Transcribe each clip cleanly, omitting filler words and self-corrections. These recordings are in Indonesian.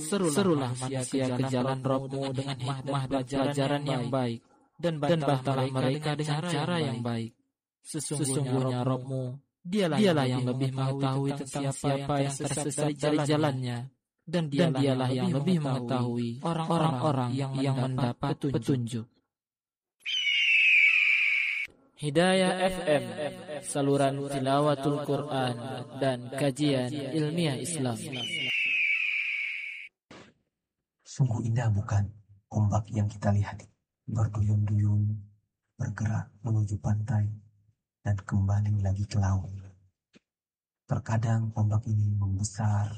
Serulah manusia ke jalan Rabb-Mu dengan hikmah dan pelajaran yang baik, dan bantalah mereka dengan cara yang baik. Sesungguhnya Rabb-Mu, dialah yang lebih mengetahui tentang siapa yang tersesat dari jalannya, dan dialah yang lebih mengetahui orang-orang yang mendapat petunjuk. Hidayah FM, saluran tilawatul Quran dan kajian ilmiah Islam. Sungguh indah bukan ombak yang kita lihat berduyun-duyun, bergerak menuju pantai dan kembali lagi ke laut. Terkadang ombak ini membesar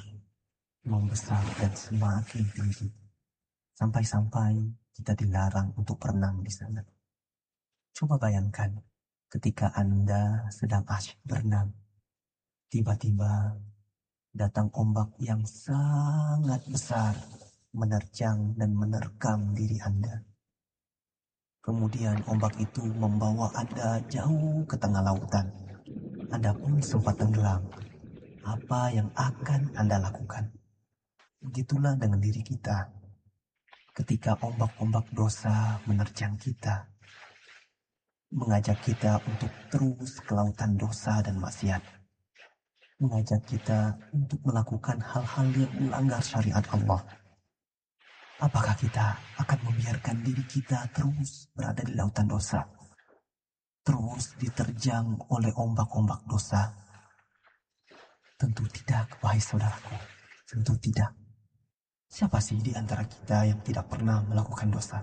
dan semakin tinggi, sampai-sampai kita dilarang untuk berenang di sana. Coba bayangkan ketika Anda sedang asyik berenang, tiba-tiba datang ombak yang sangat besar menerjang dan menerkam diri Anda. Kemudian ombak itu membawa Anda jauh ke tengah lautan. Anda pun sempat tenggelam. Apa yang akan Anda lakukan? Begitulah dengan diri kita. Ketika ombak-ombak dosa menerjang kita, mengajak kita untuk terus ke lautan dosa dan maksiat, mengajak kita untuk melakukan hal-hal yang melanggar syariat Allah. Apakah kita akan membiarkan diri kita terus berada di lautan dosa, terus diterjang oleh ombak-ombak dosa? Tentu tidak, wahai saudaraku, tentu tidak. Siapa sih di antara kita yang tidak pernah melakukan dosa?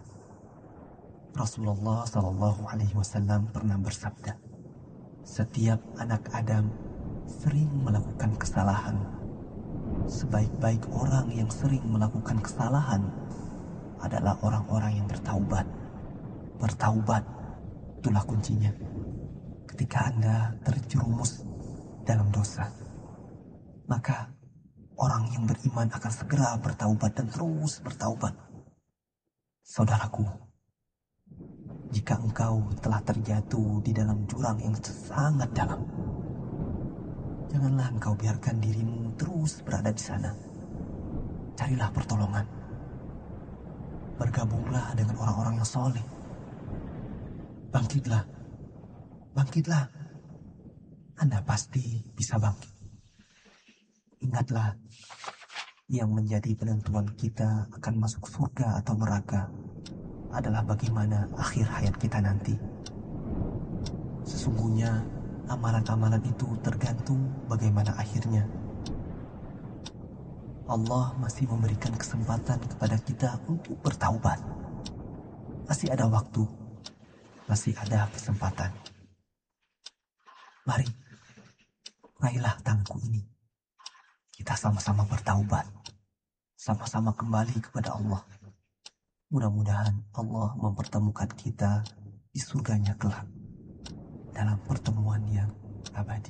Rasulullah SAW pernah bersabda, setiap anak Adam sering melakukan kesalahan. Sebaik-baik orang yang sering melakukan kesalahan adalah orang-orang yang bertaubat. Bertaubat, itulah kuncinya. Ketika Anda terjerumus dalam dosa, maka orang yang beriman akan segera bertaubat dan terus bertaubat. Saudaraku, jika engkau telah terjatuh di dalam jurang yang sangat dalam, janganlah engkau biarkan dirimu terus berada di sana. Carilah pertolongan. Bergabunglah dengan orang-orang yang soleh. Bangkitlah. Bangkitlah. Anda pasti bisa bangkit. Ingatlah, yang menjadi penentuan kita akan masuk surga atau neraka adalah bagaimana akhir hayat kita nanti. Sesungguhnya amalan-amalan itu tergantung bagaimana akhirnya. Allah masih memberikan kesempatan kepada kita untuk bertaubat. Masih ada waktu, masih ada kesempatan. Mari, raihlah tangku ini. Kita sama-sama bertaubat, sama-sama kembali kepada Allah. Mudah-mudahan Allah mempertemukan kita di surganya kelak, dalam pertemuan yang abadi.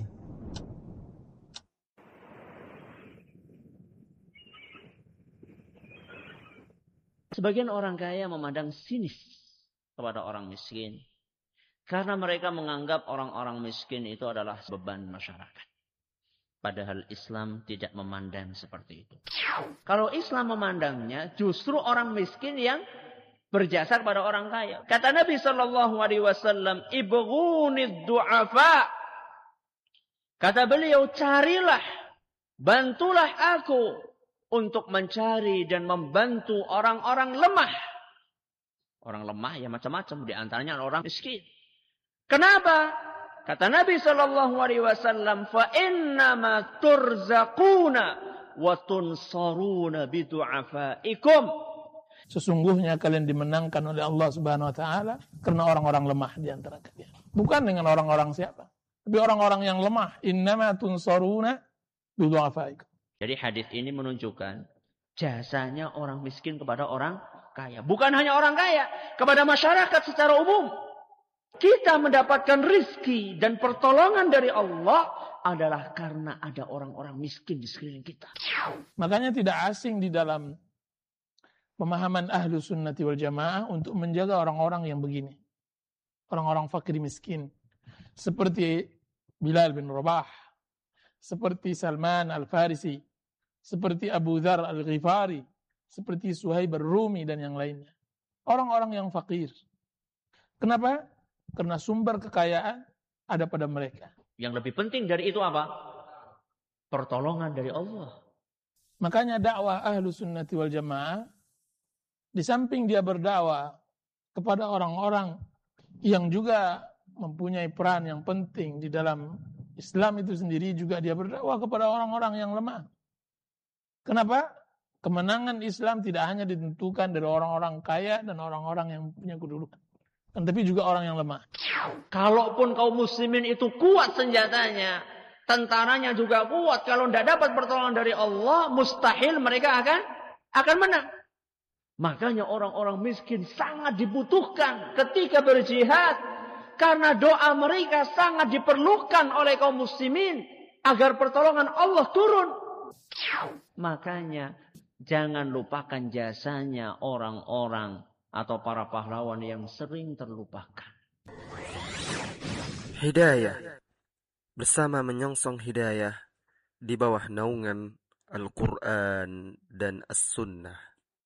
Sebagian orang kaya memandang sinis kepada orang miskin, karena mereka menganggap orang-orang miskin itu adalah beban masyarakat. Padahal Islam tidak memandang seperti itu. Kalau Islam memandangnya, justru orang miskin yang berjasa kepada orang kaya. Kata Nabi SAW, ibghunid du'afa. Kata beliau, carilah, bantulah aku untuk mencari dan membantu orang-orang lemah. Orang lemah ya macam-macam, di antaranya orang miskin. Kenapa? Kata Nabi SAW, fa innama turzaquna wa tunsaruna bidu'afaikum. Sesungguhnya kalian dimenangkan oleh Allah Subhanahu wa taala karena orang-orang lemah di antara kalian. Bukan dengan orang-orang siapa, tapi orang-orang yang lemah. Innama tunsaruna bidu'afaikum. Jadi hadis ini menunjukkan jasanya orang miskin kepada orang kaya. Bukan hanya orang kaya, kepada masyarakat secara umum. Kita mendapatkan rizki dan pertolongan dari Allah adalah karena ada orang-orang miskin di sekeliling kita. Makanya tidak asing di dalam pemahaman ahlu sunnati wal jamaah untuk menjaga orang-orang yang begini. Orang-orang fakir miskin. Seperti Bilal bin Rabah. Seperti Salman al-Farisi. Seperti Abu Dzar al-Ghifari. seperti Suhaib Ar-Rumi dan yang lainnya. Orang-orang yang fakir. Kenapa? Karena sumber kekayaan ada pada mereka. Yang lebih penting dari itu apa? Pertolongan dari Allah. Makanya dakwah ahlu sunnati wal jamaah, di samping dia berdakwah kepada orang-orang yang juga mempunyai peran yang penting di dalam Islam itu sendiri, juga dia berdakwah kepada orang-orang yang lemah. Kenapa? Kemenangan Islam tidak hanya ditentukan dari orang-orang kaya dan orang-orang yang punya kedudukan, tapi juga orang yang lemah. Kalaupun kaum muslimin itu kuat senjatanya, tentaranya juga kuat, kalau tidak dapat pertolongan dari Allah, mustahil mereka akan menang. Makanya orang-orang miskin sangat dibutuhkan ketika berjihad, karena doa mereka sangat diperlukan oleh kaum muslimin agar pertolongan Allah turun. Makanya jangan lupakan jasanya orang-orang atau para pahlawan yang sering terlupakan. Hidayah bersama menyongsong hidayah di bawah naungan Al-Quran dan As-Sunnah.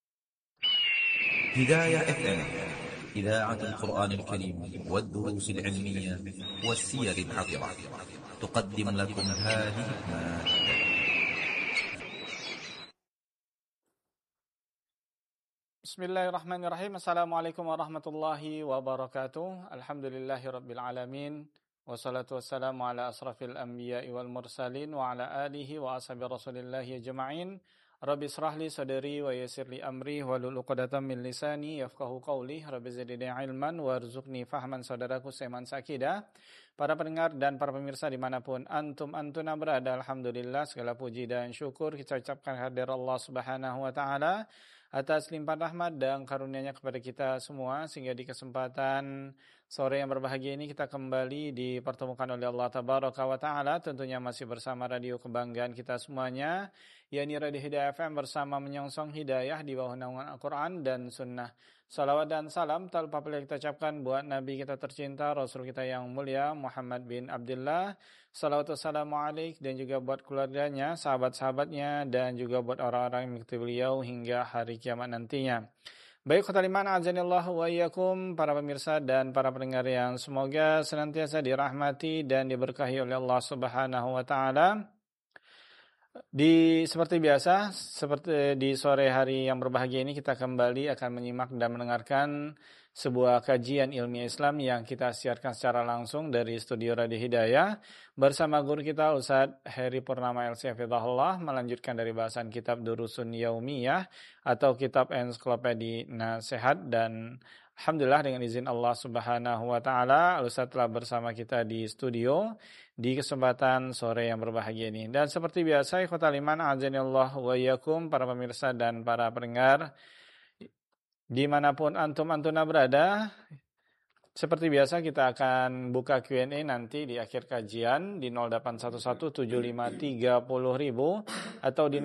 هداية FM إذاعة القرآن الكريم والدروس العلمية والسير العطرة تقدم لكم هذه المادة. Bismillahirrahmanirrahim. Assalamualaikum warahmatullahi wabarakatuh. Alhamdulillahi rabbil alamin. Wassalatu wassalamu ala asrafil anbiya'i wal mursalin wa ala alihi wa ashabi rasulillahi ajma'in. Rabbi israh li sadri wa yassir li amri wahlul 'uqdatam min lisani yafqahu qawli. Rabbi zidni ilman warzuqni fahman. Saudaraku seiman seakidah, para pendengar dan para pemirsa dimanapun antuna berada, alhamdulillah segala puji dan syukur kita ucapkan kehadirat Allah Subhanahu wa taala atas limpahan rahmat dan karunia-Nya kepada kita semua, sehingga di kesempatan sore yang berbahagia ini kita kembali dipertemukan oleh Allah Tabaraka wa Ta'ala, tentunya masih bersama radio kebanggaan kita semuanya, yakni Radio Hidayah FM, bersama menyongsong hidayah di bawah naungan Al-Quran dan Sunnah. Salawat dan salam tanpa pilih kita ucapkan buat Nabi kita tercinta, Rasul kita yang mulia Muhammad bin Abdullah. Salawat wassalamu alaih, dan juga buat keluarganya, sahabat-sahabatnya, dan juga buat orang-orang yang mengikuti beliau hingga hari kiamat nantinya. Baik, khotaliman azanillahu wa iyyakum, para pemirsa dan para pendengar yang semoga senantiasa dirahmati dan diberkahi oleh Allah Subhanahu wa taala. Seperti biasa, seperti di sore hari yang berbahagia ini, kita kembali akan menyimak dan mendengarkan sebuah kajian ilmiah Islam yang kita siarkan secara langsung dari studio Radio Hidayah bersama guru kita Ustadz Heri Purnama LC Hafizahullah, melanjutkan dari bahasan kitab Durusun Yaumiyah atau kitab ensiklopedi nasihat. Dan alhamdulillah dengan izin Allah Subhanahu wa taala, Ustadz telah bersama kita di studio di kesempatan sore yang berbahagia ini. Dan seperti biasa, ikhwatal iman azanillahu wa iyyakum, para pemirsa dan para pendengar dimanapun antuna berada, seperti biasa kita akan buka Q&A nanti di akhir kajian di 08117530.000 atau di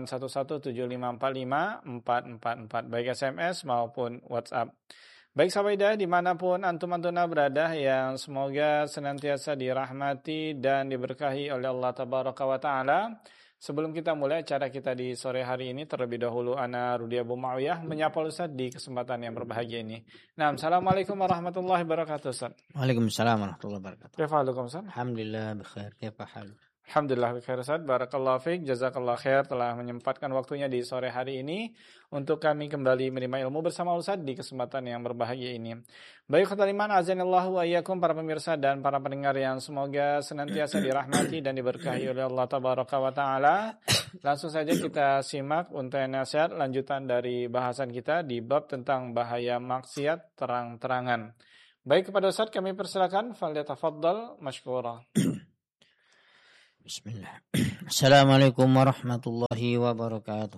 081175454444, baik SMS maupun WhatsApp. Baik sahabat hidayah dimanapun antuna berada, yang semoga senantiasa dirahmati dan diberkahi oleh Allah Tabaraka wa Ta'ala. Sebelum kita mulai acara kita di sore hari ini, terlebih dahulu ana Rudi Abu Muawiyah menyapa Ustaz di kesempatan yang berbahagia ini. Nah, assalamualaikum warahmatullahi wabarakatuh Ustaz. Waalaikumsalam warahmatullahi wabarakatuh. Kaifahalukum Ustaz? Alhamdulillah bikhair. Kaifa hal? Alhamdulillah bikhair Ustaz. Barakallahu fiik, jazakallahu khair telah menyempatkan waktunya di sore hari ini untuk kami kembali menerima ilmu bersama Ustaz di kesempatan yang berbahagia ini. Baik khotaliman azanillahu wa iyyakum, para pemirsa dan para pendengar yang semoga senantiasa dirahmati dan diberkahi oleh Allah Tabaraka wa Ta'ala. Langsung saja kita simak untuk nasihat lanjutan dari bahasan kita di bab tentang bahaya maksiat terang-terangan. Baik, kepada Ustaz kami persilakan, falyatafaddal mashkura. Bismillah. Assalamualaikum warahmatullahi wabarakatuh.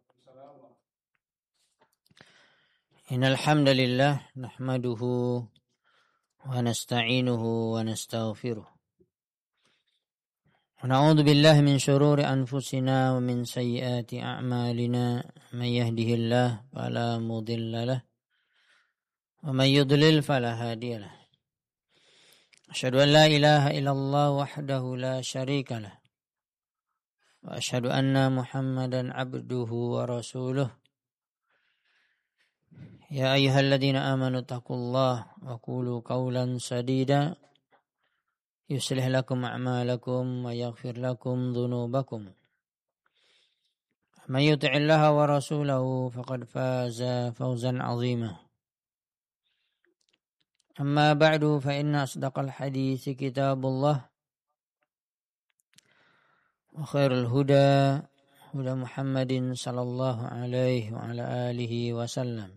Innal hamdalillah nahmaduhu wa nasta'inuhu wa nastaghfiruh. Wa na'udzu billahi min shururi anfusina wa min sayyiati a'malina. May yahdihillahu fala mudilla lahu wa may yudlil fala hadiya lahu. Asyhadu an la ilaha illallah wahdahu la syarika lah. Wa asyhadu anna Muhammadan abduhu wa rasuluh يا أيها الذين آمنوا اتقوا الله وقولوا قولا سديدا يصلح لكم أعمالكم ويغفر لكم ذنوبكم من يطع الله ورسوله فقد فاز فوزا عظيما أما بعد فإن أصدق الحديث كتاب الله وخير الهدى هدى محمد صلى الله عليه وعلى آله وسلم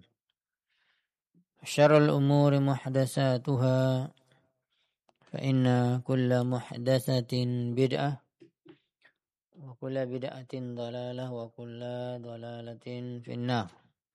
شر الأمور محدثاتها فإن كل محدثة بدعة وكل بدعة ضلالة وكل ضلالة في النار.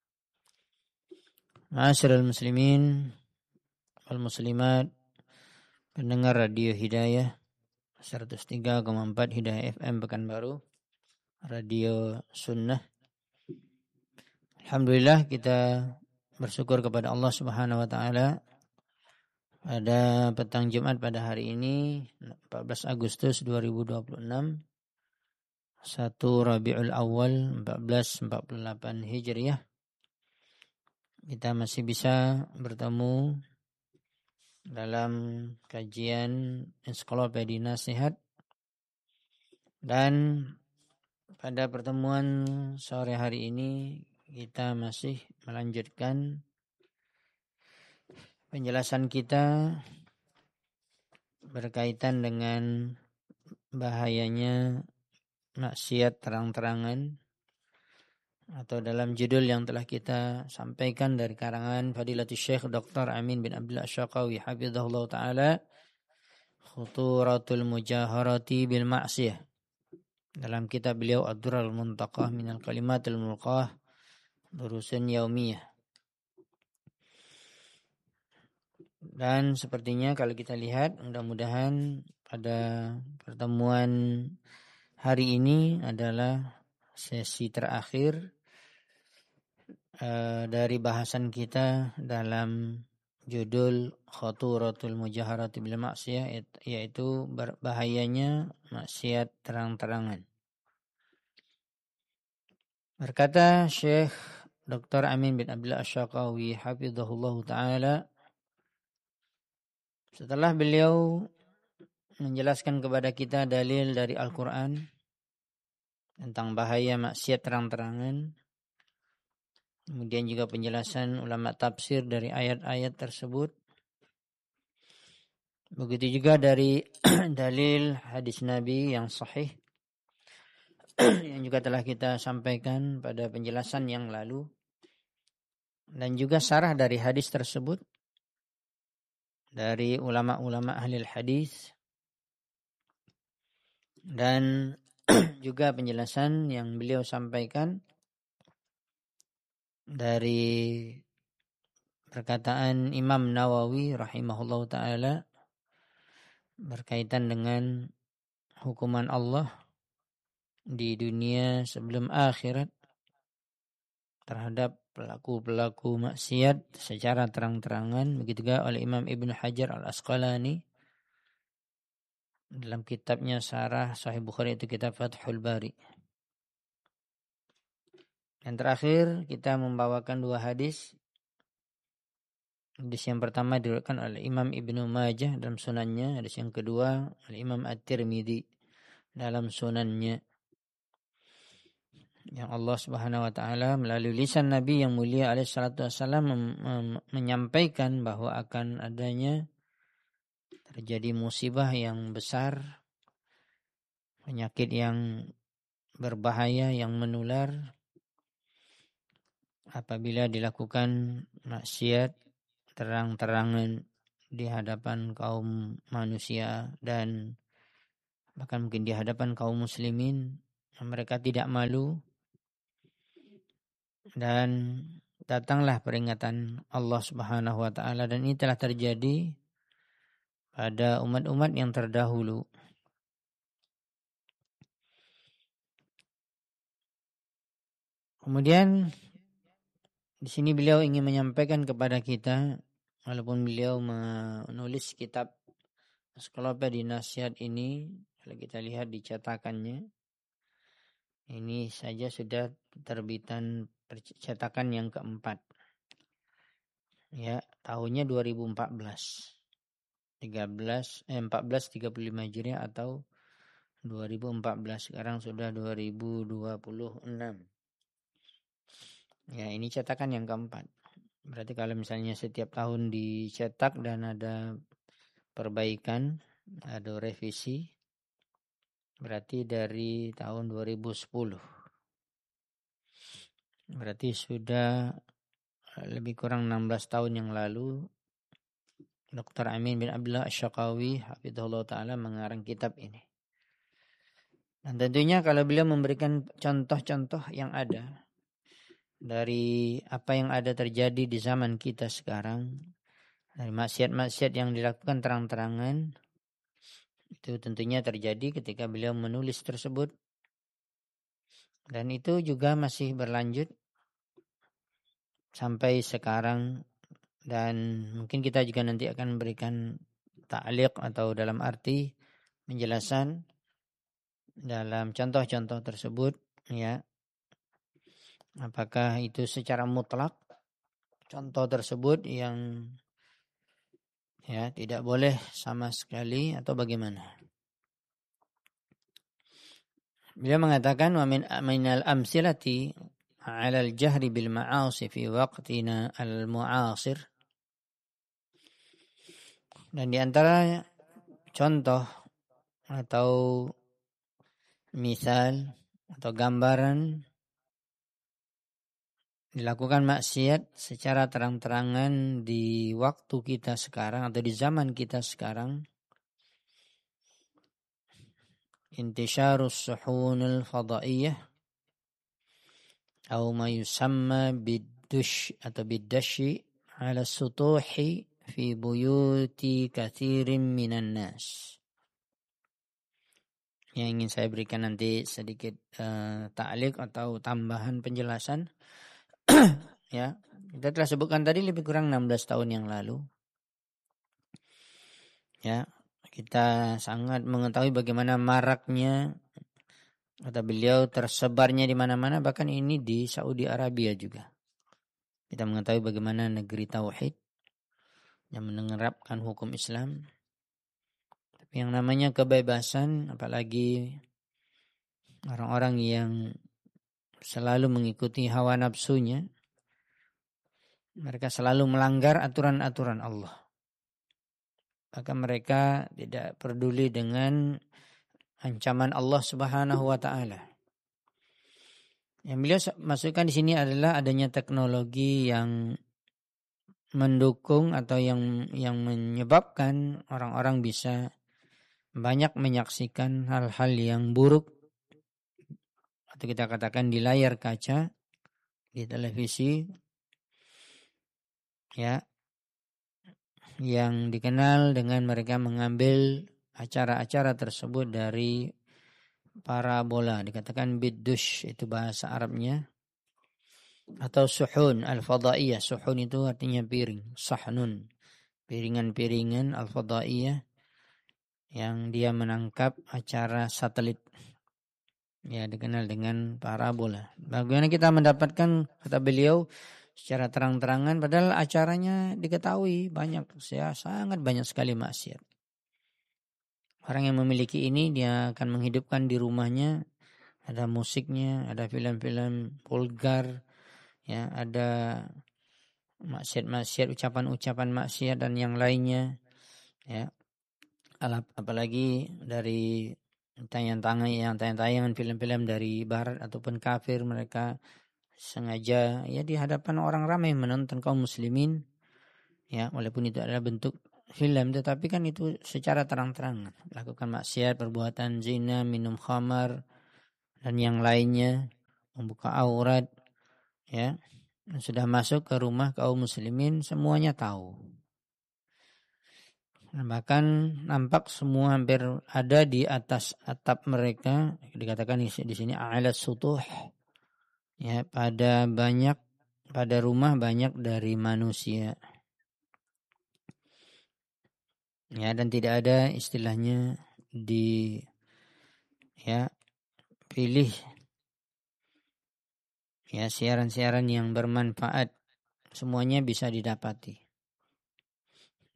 Ma'asyiral muslimin wal muslimat, pendengar Radio Hidayah 103,4 Hidayah FM Pekanbaru, Radio Sunnah. Alhamdulillah, kita bersyukur kepada Allah Subhanahu wa taala pada petang Jumat pada hari ini 14 Agustus 2026, 1 Rabiul Awal 1448 Hijriah, kita masih bisa bertemu dalam kajian Ensiklopedia Nasihat. Dan pada pertemuan sore hari ini kita masih melanjutkan penjelasan kita berkaitan dengan bahayanya maksiat terang-terangan, atau dalam judul yang telah kita sampaikan dari karangan Fadilatul Syekh Dr. Amin bin Abdullah Asyaqawi hafizahullah ta'ala, Khuturatul Mujaharati bil Ma'siyah, dalam kitab beliau Ad-Durrul Muntaqah minal Kalimatul Mulqah Durusun Yaumiyah. Dan sepertinya kalau kita lihat, mudah-mudahan pada pertemuan hari ini adalah sesi terakhir dari bahasan kita dalam judul Khuturatul Mujaharati bil Ma'siyah, yaitu bahayanya maksiat terang-terangan. Berkata Syekh Dr. Amin bin Abdullah Asyaqawi hafizahullah ta'ala, setelah beliau menjelaskan kepada kita dalil dari Al-Quran tentang bahaya maksiat terang-terangan, kemudian juga penjelasan ulama tafsir dari ayat-ayat tersebut, begitu juga dari dalil hadis Nabi yang sahih yang juga telah kita sampaikan pada penjelasan yang lalu, dan juga syarah dari hadis tersebut dari ulama-ulama ahli hadis, dan juga penjelasan yang beliau sampaikan dari perkataan Imam Nawawi rahimahullah ta'ala berkaitan dengan hukuman Allah di dunia sebelum akhirat terhadap pelaku-pelaku maksiat secara terang-terangan. Begitu juga oleh Imam Ibnu Hajar Al-Asqalani dalam kitabnya Syarah Sahih Bukhari, itu kitab Fathul Bari. Dan terakhir kita membawakan dua hadis. Hadis yang pertama diriwayatkan oleh Imam Ibnu Majah dalam sunannya. Hadis yang kedua oleh Imam At-Tirmidzi dalam sunannya. Yang Allah Subhanahu wa taala melalui lisan Nabi yang mulia alaihi salatu wasallam menyampaikan bahwa akan adanya terjadi musibah yang besar, penyakit yang berbahaya yang menular apabila dilakukan maksiat terang-terangan di hadapan kaum manusia dan bahkan mungkin di hadapan kaum muslimin. Mereka tidak malu, dan datanglah peringatan Allah Subhanahu wa taala, dan ini telah terjadi pada umat-umat yang terdahulu. Kemudian di sini beliau ingin menyampaikan kepada kita, walaupun beliau menulis kitab Ensiklopedia Nasihat ini, kalau kita lihat di cetakannya, ini saja sudah terbitan cetakan yang keempat. Ya, tahunnya 2014. 1435 Hijriah atau 2014. Sekarang sudah 2026. Ya, ini cetakan yang keempat. Berarti kalau misalnya setiap tahun dicetak dan ada perbaikan, ada revisi, berarti dari tahun 2010. Berarti sudah lebih kurang 16 tahun yang lalu Dr. Amin bin Abdullah Asy-Syaqawi hafizahullah ta'ala mengarang kitab ini. Dan tentunya kalau beliau memberikan contoh-contoh yang ada dari apa yang ada terjadi di zaman kita sekarang, dari maksiat-maksiat yang dilakukan terang-terangan, itu tentunya terjadi ketika beliau menulis tersebut. Dan itu juga masih berlanjut sampai sekarang. Dan mungkin kita juga nanti akan memberikan ta'liq atau dalam arti penjelasan dalam contoh-contoh tersebut, ya. Apakah itu secara mutlak contoh tersebut yang ya tidak boleh sama sekali atau bagaimana? Beliau mengatakan wa minal amsilati 'ala al-jahri bil ma'asi fi waqtina al-mu'asir. Dan di antara contoh atau misal atau gambaran dilakukan maksiat secara terang-terangan di waktu kita sekarang atau di zaman kita sekarang, intisyarus suhunul fadaiyah atau ma yusamma biddush atau biddashi ala sutuhi fi buyuti katsirin minan nas. Yang ingin saya berikan nanti sedikit ta'liq atau tambahan penjelasan. Ya, kita telah sebutkan tadi lebih kurang 16 tahun yang lalu. Ya, kita sangat mengetahui bagaimana maraknya kata beliau tersebarnya di mana-mana, bahkan ini di Saudi Arabia juga. Kita mengetahui bagaimana negeri tauhid yang menerapkan hukum Islam. Tapi yang namanya kebebasan, apalagi orang-orang yang selalu mengikuti hawa nafsunya, mereka selalu melanggar aturan-aturan Allah. Maka mereka tidak peduli dengan ancaman Allah Subhanahu wa taala. Yang beliau masukkan di sini adalah adanya teknologi yang mendukung atau yang menyebabkan orang-orang bisa banyak menyaksikan hal-hal yang buruk atau kita katakan di layar kaca, di televisi, ya, yang dikenal dengan mereka mengambil acara-acara tersebut dari parabola, dikatakan biddush itu bahasa Arabnya, atau suhun al-fadaiyah. Suhun itu artinya piring, sahnun, piringan-piringan al-fadaiyah yang dia menangkap acara satelit, ya, dikenal dengan parabola. Bagaimana kita mendapatkan, kata beliau, secara terang-terangan, padahal acaranya diketahui banyak, ya, sangat banyak sekali maksiat. Orang yang memiliki ini dia akan menghidupkan di rumahnya, ada musiknya, ada film-film vulgar, ya, ada maksiat-maksiat, ucapan-ucapan maksiat dan yang lainnya, ya. Apalagi dari tayangan film-film dari barat ataupun kafir, mereka sengaja ya di hadapan orang ramai menonton kaum muslimin, ya, walaupun itu adalah bentuk film, tetapi kan itu secara terang-terangan lakukan maksiat, perbuatan zina, minum khamar dan yang lainnya, membuka aurat, ya, sudah masuk ke rumah kaum muslimin, semuanya tahu. Bahkan nampak semua hampir ada di atas atap mereka, dikatakan di sini ala sutuh, ya, pada rumah banyak dari manusia, ya, dan tidak ada istilahnya pilih, ya, siaran-siaran yang bermanfaat, semuanya bisa didapati.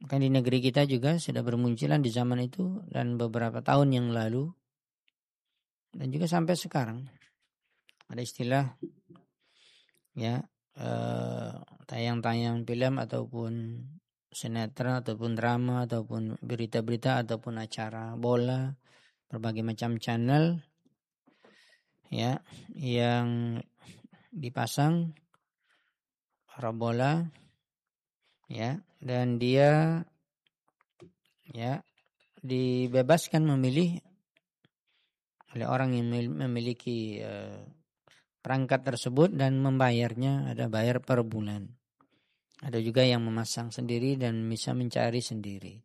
Kan di negeri kita juga sudah bermunculan di zaman itu dan beberapa tahun yang lalu dan juga sampai sekarang ada istilah ya tayang-tayang film ataupun sinetron ataupun drama ataupun berita-berita ataupun acara bola, berbagai macam channel ya yang dipasang parabola ya, dan dia ya dibebaskan memilih oleh orang yang memiliki perangkat tersebut dan membayarnya, ada bayar per bulan. Ada juga yang memasang sendiri dan bisa mencari sendiri.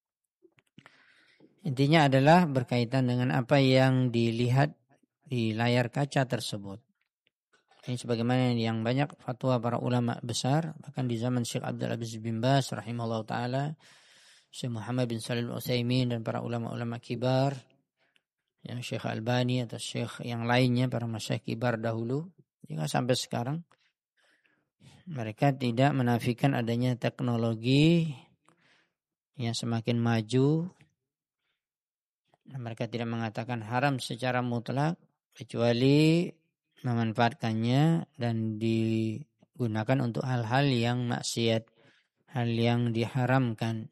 Intinya adalah berkaitan dengan apa yang dilihat di layar kaca tersebut. Ini sebagaimana yang banyak fatwa para ulama besar, bahkan di zaman Syekh Abdul Aziz bin Baz rahimahullah ta'ala, Syekh Muhammad bin Shalih Al-Utsaimin dan para ulama-ulama kibar, yang Syekh Albani atau Syekh yang lainnya, para masyayikh kibar dahulu, juga sampai sekarang, mereka tidak menafikan adanya teknologi yang semakin maju. Mereka tidak mengatakan haram secara mutlak, kecuali memanfaatkannya dan digunakan untuk hal-hal yang maksiat, hal yang diharamkan.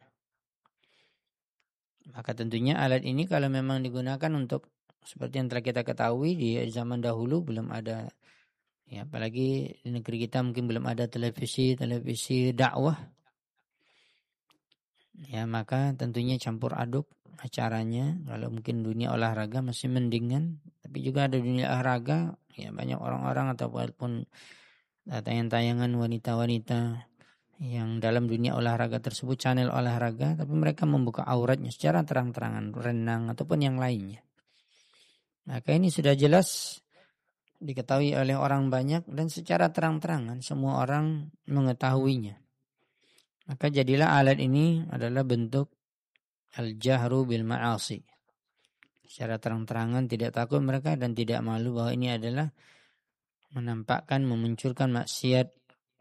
Maka tentunya alat ini kalau memang digunakan untuk seperti yang telah kita ketahui di zaman dahulu belum ada, ya apalagi di negeri kita mungkin belum ada televisi dakwah, ya maka tentunya campur aduk acaranya. Kalau mungkin dunia olahraga masih mendingan, tapi juga ada dunia olahraga, ya banyak orang-orang ataupun tayangan-tayangan wanita-wanita yang dalam dunia olahraga tersebut, channel olahraga, tapi mereka membuka auratnya secara terang-terangan, renang ataupun yang lainnya. Maka ini sudah jelas diketahui oleh orang banyak dan secara terang-terangan semua orang mengetahuinya. Maka jadilah alat ini adalah bentuk al-jahru bil ma'asi. Secara terang-terangan tidak takut mereka dan tidak malu bahwa ini adalah menampakkan, memunculkan maksiat.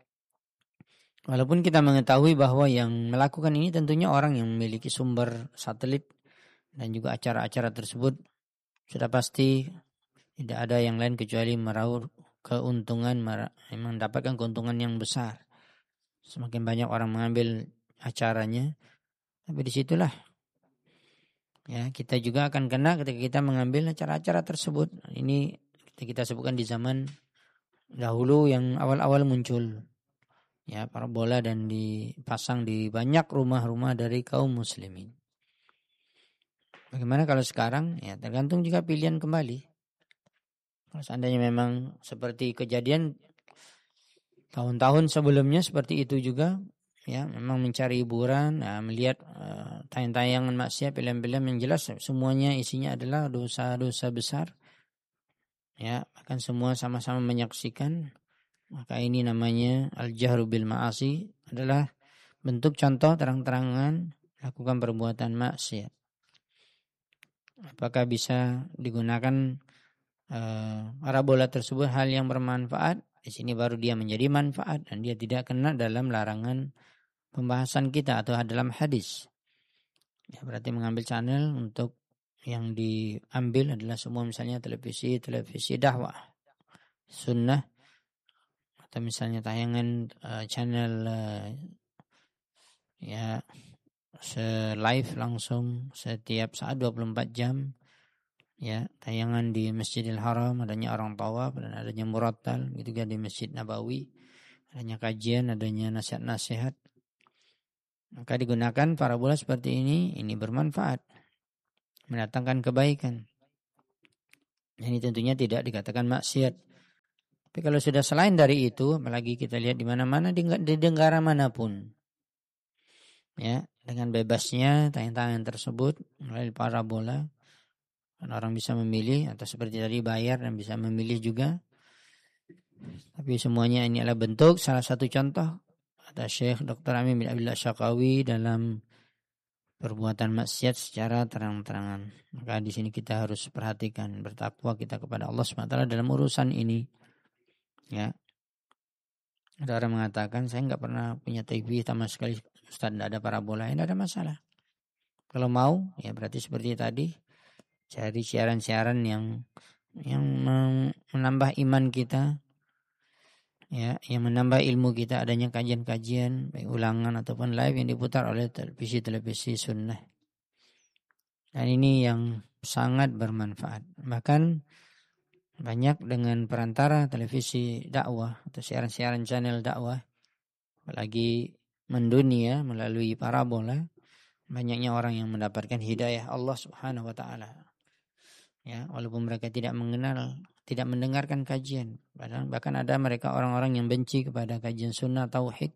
Walaupun kita mengetahui bahwa yang melakukan ini tentunya orang yang memiliki sumber satelit dan juga acara-acara tersebut sudah pasti tidak ada yang lain kecuali meraup keuntungan, mendapatkan keuntungan yang besar. Semakin banyak orang mengambil acaranya, tapi disitulah ya kita juga akan kena ketika kita mengambil acara-acara tersebut. Ini kita sebutkan di zaman dahulu yang awal-awal muncul, ya parabola dan dipasang di banyak rumah-rumah dari kaum muslimin. Bagaimana kalau sekarang? Ya tergantung juga pilihan kembali. Kalau seandainya memang seperti kejadian tahun-tahun sebelumnya seperti itu juga, ya memang mencari hiburan, melihat tayang-tayangan maksiat, film-film yang jelas semuanya isinya adalah dosa-dosa besar, ya bahkan semua sama-sama menyaksikan. Maka ini namanya al-jahru bil ma'asi, adalah bentuk contoh terang-terangan lakukan perbuatan maksiat. Apakah bisa digunakan parabola tersebut hal yang bermanfaat? Di sini baru dia menjadi manfaat dan dia tidak kena dalam larangan pembahasan kita atau dalam hadis. Ya, berarti mengambil channel untuk yang diambil adalah semua misalnya televisi dakwah, sunnah, atau misalnya tayangan channel ya live langsung setiap saat 24 jam. Ya, tayangan di Masjidil Haram adanya orang tawaf dan adanya murattal, gitu juga di Masjid Nabawi adanya kajian, adanya nasihat-nasihat. Maka digunakan parabola seperti ini bermanfaat, mendatangkan kebaikan. Ini tentunya tidak dikatakan maksiat. Tapi kalau sudah selain dari itu, apalagi kita lihat di mana-mana di negara manapun, ya dengan bebasnya tayangan tersebut melalui parabola. Dan orang bisa memilih atau seperti tadi bayar dan bisa memilih juga. Tapi semuanya ini adalah bentuk salah satu contoh kata Syekh Dr. Amin bin Abdullah Syaqawi dalam perbuatan maksiat secara terang-terangan. Maka di sini kita harus perhatikan, bertakwa kita kepada Allah SWT dalam urusan ini. Ya, ada orang mengatakan saya nggak pernah punya TV sama sekali Ustaz tidak ada parabola, tidak ada masalah. Kalau mau, ya berarti seperti tadi, cari siaran-siaran yang menambah iman kita, ya, yang menambah ilmu kita, adanya kajian-kajian, baik ulangan ataupun live yang diputar oleh televisi sunnah. Dan ini yang sangat bermanfaat. Bahkan banyak dengan perantara televisi dakwah atau siaran-siaran channel dakwah, apalagi mendunia melalui parabola, banyaknya orang yang mendapatkan hidayah Allah Subhanahu wa taala. Ya, walaupun mereka tidak mengenal, tidak mendengarkan kajian. Bahkan ada mereka orang-orang yang benci kepada kajian sunnah tauhid.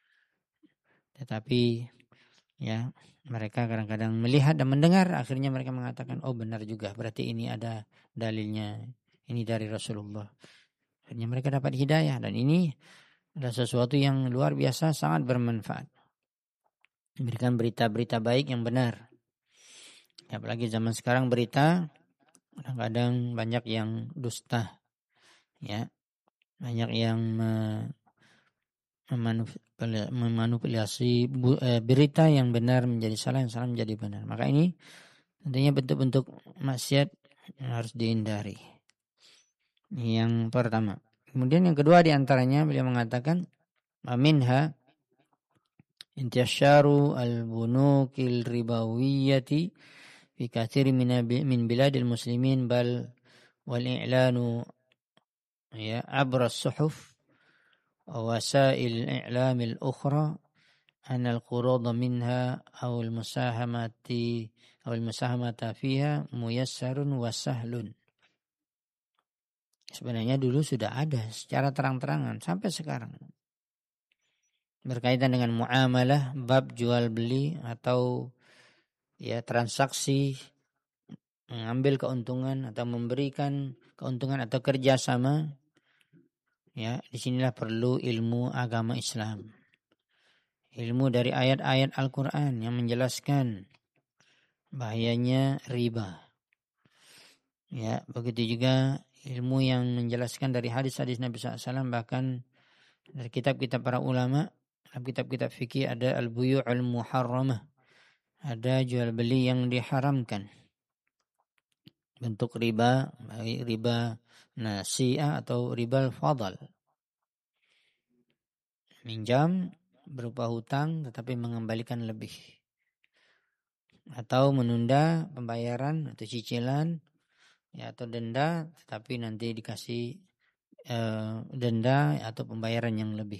Tetapi ya, mereka kadang-kadang melihat dan mendengar, akhirnya mereka mengatakan, oh benar juga, berarti ini ada dalilnya, ini dari Rasulullah. Akhirnya mereka dapat hidayah, dan ini adalah sesuatu yang luar biasa, sangat bermanfaat. Memberikan berita-berita baik yang benar. Apalagi zaman sekarang berita kadang-kadang banyak yang dusta, ya, banyak yang memanipulasi berita yang benar menjadi salah, yang salah menjadi benar. Maka ini tentunya bentuk-bentuk maksiat yang harus dihindari. Yang pertama. Kemudian yang kedua diantaranya beliau mengatakan, minha intisyaru al-bunukil ribawiyyati fi katsiri min biladil muslimin bal wal i'lanu ya abra as-suhuf ووسائل الإعلام الأخرى أن القروض منها أو المساهمة فيها ميسر وسهل. Sebenarnya dulu sudah ada secara terang-terangan sampai sekarang berkaitan dengan muamalah, bab jual beli atau ya transaksi, mengambil keuntungan atau memberikan keuntungan atau kerjasama. Ya, disinilah perlu ilmu agama Islam, ilmu dari ayat-ayat Al-Quran yang menjelaskan bahayanya riba. Ya, begitu juga ilmu yang menjelaskan dari hadis-hadis Nabi SAW, bahkan dari kitab-kitab para ulama, dalam kitab-kitab fikih ada al-buyu'ul muharramah, ada jual beli yang diharamkan, bentuk riba, baik riba nasi'ah atau riba al-fadal, minjam berupa hutang tetapi mengembalikan lebih, atau menunda pembayaran atau cicilan, ya, atau denda tetapi nanti dikasih denda atau pembayaran yang lebih.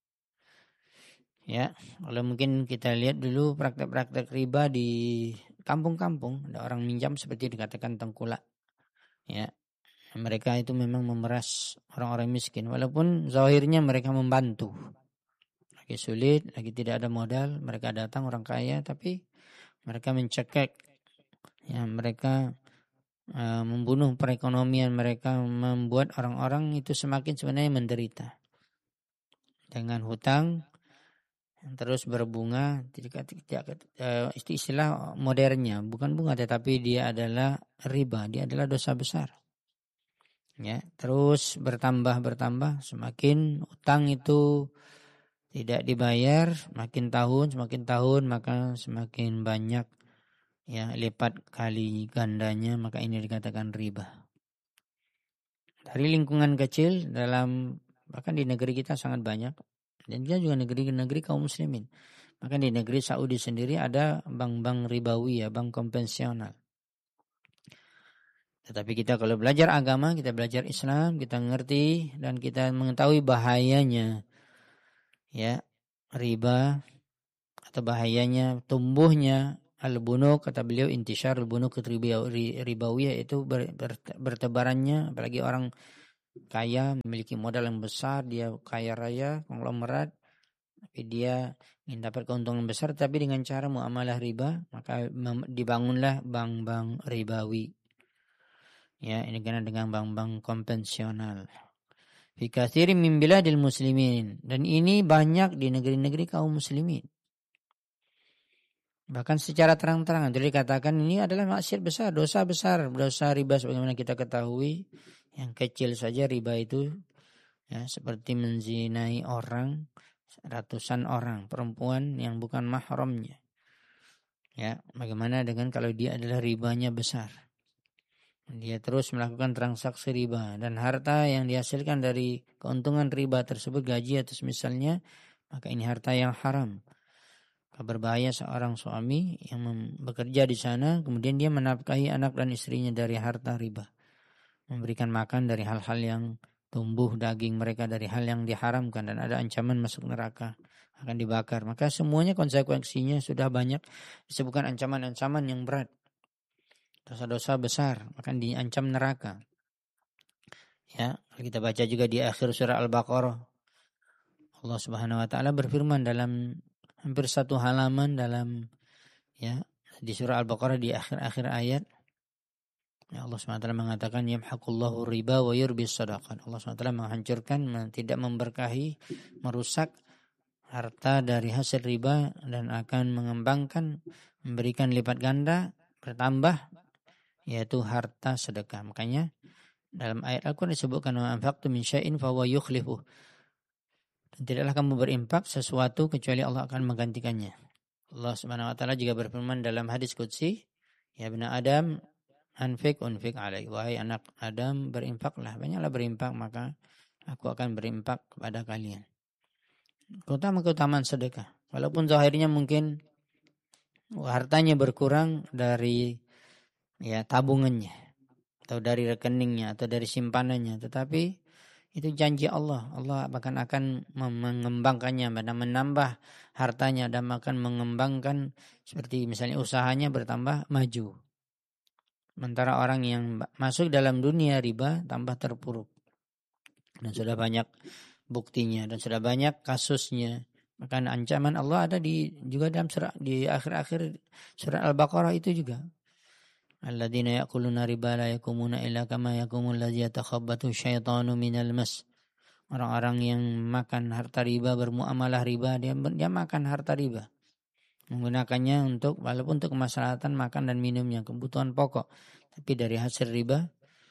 Ya, kalau mungkin kita lihat dulu praktek-praktek riba di kampung-kampung, ada orang minjam seperti dikatakan tengkulak. Ya, mereka itu memang memeras orang-orang miskin, walaupun zahirnya mereka membantu. Lagi sulit, lagi tidak ada modal, mereka datang orang kaya, tapi mereka mencekik, ya, mereka membunuh perekonomian mereka, membuat orang-orang itu semakin sebenarnya menderita dengan hutang yang terus berbunga. Istilah modernnya bukan bunga, tetapi dia adalah riba, dia adalah dosa besar. Ya, terus bertambah, semakin utang itu tidak dibayar, semakin tahun maka semakin banyak, ya, lipat kali gandanya, maka ini dikatakan riba. Dari lingkungan kecil, bahkan di negeri kita sangat banyak, dan juga negeri-negeri kaum muslimin. Bahkan di negeri Saudi sendiri ada bank-bank ribawi, ya, bank konvensional. Tetapi kita kalau belajar agama, kita belajar Islam, kita mengerti dan kita mengetahui bahayanya, ya, riba atau bahayanya tumbuhnya al-bunuk, kata beliau intisyar al-bunuk ribawiyah, itu bertebarannya, apalagi orang kaya memiliki modal yang besar, dia kaya raya, konglomerat, tapi dia ingin dapat keuntungan besar tapi dengan cara muamalah riba, maka dibangunlah bank-bank ribawi. Ya, ini karena dengan bank-bank konvensional. Fi katsirin min biladil muslimin, dan ini banyak di negeri-negeri kaum muslimin. Bahkan secara terang-terangan jadi dikatakan ini adalah maksiat besar, dosa besar, dosa riba sebagaimana kita ketahui. Yang kecil saja riba itu, ya, seperti menzinai orang, ratusan orang perempuan yang bukan mahramnya. Ya, bagaimana dengan kalau dia adalah ribanya besar? Dia terus melakukan transaksi riba dan harta yang dihasilkan dari keuntungan riba tersebut, gaji atau misalnya, maka ini harta yang haram. Berbahaya seorang suami yang bekerja di sana kemudian dia menafkahi anak dan istrinya dari harta riba, memberikan makan dari hal-hal yang tumbuh daging mereka dari hal yang diharamkan dan ada ancaman masuk neraka, akan dibakar. Maka semuanya konsekuensinya sudah banyak disebutkan ancaman-ancaman yang berat. Dosa-dosa besar akan diancam neraka. Ya, kita baca juga di akhir surah Al-Baqarah. Allah Subhanahu wa taala berfirman dalam hampir satu halaman dalam di surah Al-Baqarah di akhir-akhir ayat. Ya, Allah SWT mengatakan yamhaqullahu riba wa yurbis shadaqat. Allah SWT menghancurkan, tidak memberkahi, merusak harta dari hasil riba dan akan mengembangkan, memberikan lipat ganda, bertambah, yaitu harta sedekah. Makanya dalam ayat Al-Quran disebutkan wa anfaqtu min syai'in fa huwa yukhlifuh. Tidaklah kamu berimpak sesuatu kecuali Allah akan menggantikannya. Allah Subhanahu wa taala juga berfirman dalam hadis qudsi, ya bani Adam anfik unfik alaik. Wahai anak Adam, berimpaklah, banyaklah berimpak, maka aku akan berimpak kepada kalian. Keutamaan sedekah. Walaupun zahirnya mungkin hartanya berkurang dari tabungannya atau dari rekeningnya atau dari simpanannya, tetapi itu janji Allah. Allah akan mengembangkannya dan menambah hartanya dan akan mengembangkan, seperti misalnya usahanya bertambah maju. Sementara orang yang masuk dalam dunia riba tambah terpuruk. Dan sudah banyak buktinya dan sudah banyak kasusnya. Maka ancaman Allah ada juga dalam di akhir-akhir surah Al-Baqarah itu juga. Alladzina ya'kuluna riba la yakumuna illa kama yakumul ladzi yatakhabbathu syaitanu minal mas. Orang-orang yang makan harta riba, bermuamalah riba, dia makan harta riba. Menggunakannya walaupun untuk kemaslahatan makan dan minumnya, kebutuhan pokok. Tapi dari hasil riba,